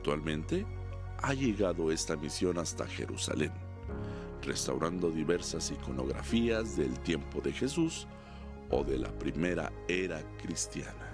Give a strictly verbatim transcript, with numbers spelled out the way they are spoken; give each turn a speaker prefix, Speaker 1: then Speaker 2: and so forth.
Speaker 1: Actualmente ha llegado esta misión hasta Jerusalén, restaurando diversas iconografías del tiempo de Jesús o de la primera era cristiana.